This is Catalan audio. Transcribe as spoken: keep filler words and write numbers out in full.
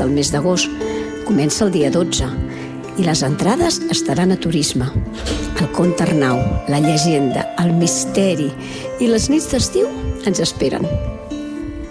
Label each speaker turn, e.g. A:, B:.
A: del mes d'agost. Comença el dia dotze i les entrades estaran a Turisme. El conte Arnau, la llegenda, el misteri i les nits d'estiu ens esperen.